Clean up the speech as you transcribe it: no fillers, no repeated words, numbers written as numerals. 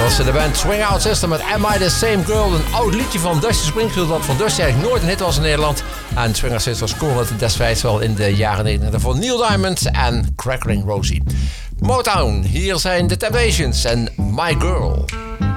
was de band Swing Out System met Am I The Same Girl? Een oud liedje van Dusty Springfield dat van Dusty eigenlijk nooit een hit was in Nederland. En Swing Out System scoorde het destijds wel in de jaren 90 voor Neil Diamond en Crackling Rosie. Motown, hier zijn The Temptations en My Girl.